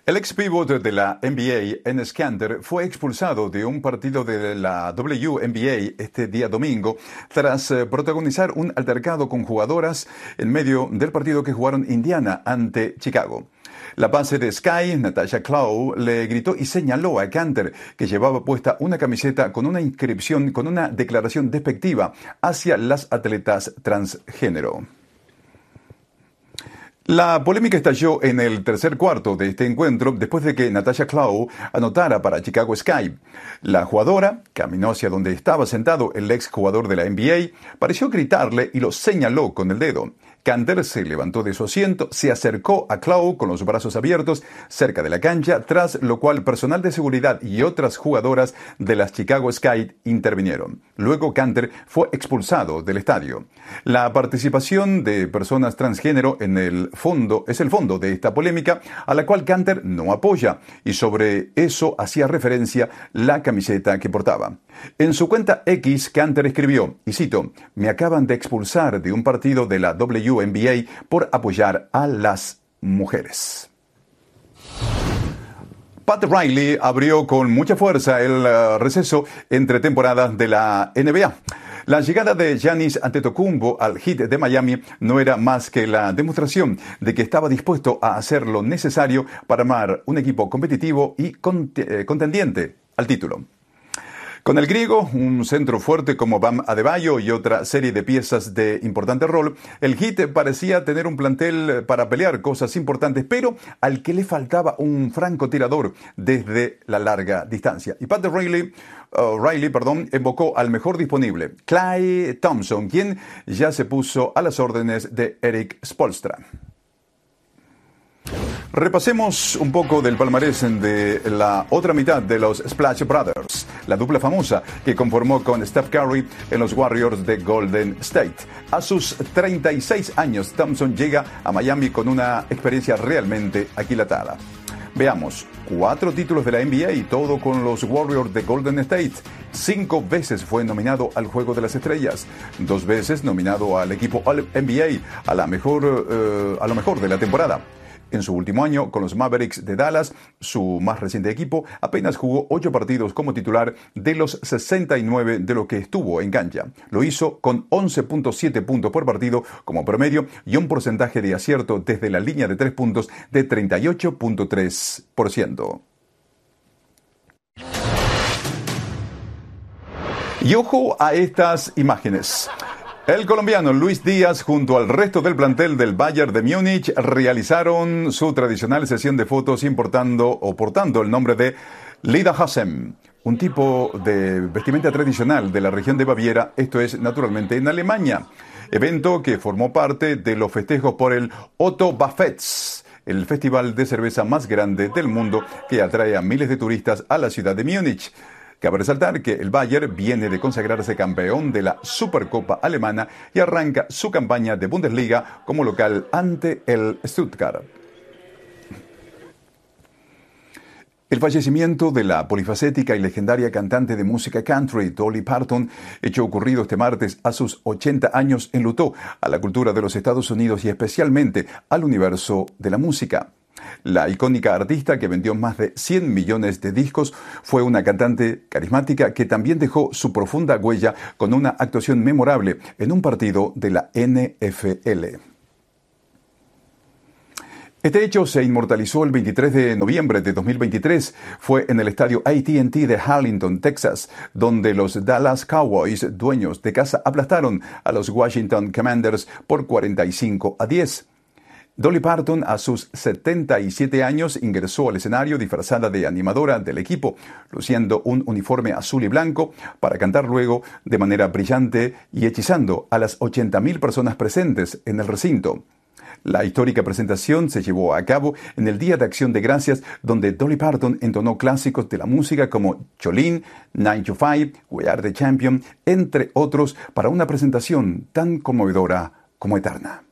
El ex pívot de la NBA, Enes Kanter, fue expulsado de un partido de la WNBA este día domingo tras protagonizar un altercado con jugadoras en medio del partido que jugaron Indiana ante Chicago. La base de Sky, Natasha Clough, le gritó y señaló a Kanter, que llevaba puesta una camiseta con una inscripción, con una declaración despectiva hacia las atletas transgénero. La polémica estalló en el tercer cuarto de este encuentro después de que Natasha Clough anotara para Chicago Sky. La jugadora caminó hacia donde estaba sentado el ex jugador de la NBA, pareció gritarle y lo señaló con el dedo. Kanter se levantó de su asiento, se acercó a Clough con los brazos abiertos cerca de la cancha, tras lo cual personal de seguridad y otras jugadoras de las Chicago Sky intervinieron. Luego Kanter fue expulsado del estadio. La participación de personas transgénero es el fondo de esta polémica, a la cual Kanter no apoya, y sobre eso hacía referencia la camiseta que portaba. En su cuenta X, Kanter escribió, y cito, "Me acaban de expulsar de un partido de la WNBA por apoyar a las mujeres". Pat Riley abrió con mucha fuerza el receso entre temporadas de la NBA. La llegada de Giannis Antetokounmpo al Heat de Miami no era más que la demostración de que estaba dispuesto a hacer lo necesario para armar un equipo competitivo y contendiente al título. Con el griego, un centro fuerte como Bam Adebayo y otra serie de piezas de importante rol, el Heat parecía tener un plantel para pelear cosas importantes, pero al que le faltaba un francotirador desde la larga distancia. Y Pat Riley invocó al mejor disponible, Klay Thompson, quien ya se puso a las órdenes de Erik Spoelstra. Repasemos un poco del palmarés de la otra mitad de los Splash Brothers, la dupla famosa que conformó con Steph Curry en los Warriors de Golden State. A sus 36 años, Thompson llega a Miami con una experiencia realmente aquilatada. Veamos, 4 títulos de la NBA y todo con los Warriors de Golden State. 5 veces fue nominado al Juego de las Estrellas. 2 veces nominado al equipo All-NBA, a lo mejor de la temporada. En su último año, con los Mavericks de Dallas, su más reciente equipo, apenas jugó 8 partidos como titular de los 69 de lo que estuvo en cancha. Lo hizo con 11.7 puntos por partido como promedio y un porcentaje de acierto desde la línea de 3 puntos de 38.3%. Y ojo a estas imágenes. El colombiano Luis Díaz junto al resto del plantel del Bayern de Múnich realizaron su tradicional sesión de fotos portando el nombre de Lederhosen, un tipo de vestimenta tradicional de la región de Baviera, esto es naturalmente en Alemania, evento que formó parte de los festejos por el Oktoberfest, el festival de cerveza más grande del mundo que atrae a miles de turistas a la ciudad de Múnich. Cabe resaltar que el Bayern viene de consagrarse campeón de la Supercopa alemana y arranca su campaña de Bundesliga como local ante el Stuttgart. El fallecimiento de la polifacética y legendaria cantante de música country, Dolly Parton, hecho ocurrido este martes a sus 80 años, enlutó a la cultura de los Estados Unidos y especialmente al universo de la música. La icónica artista, que vendió más de 100 millones de discos, fue una cantante carismática que también dejó su profunda huella con una actuación memorable en un partido de la NFL. Este hecho se inmortalizó el 23 de noviembre de 2023. Fue en el estadio AT&T de Arlington, Texas, donde los Dallas Cowboys, dueños de casa, aplastaron a los Washington Commanders por 45-10. Dolly Parton, a sus 77 años, ingresó al escenario disfrazada de animadora del equipo, luciendo un uniforme azul y blanco, para cantar luego de manera brillante y hechizando a las 80.000 personas presentes en el recinto. La histórica presentación se llevó a cabo en el Día de Acción de Gracias, donde Dolly Parton entonó clásicos de la música como Jolene, 9 to 5, We Are the Champion, entre otros, para una presentación tan conmovedora como eterna.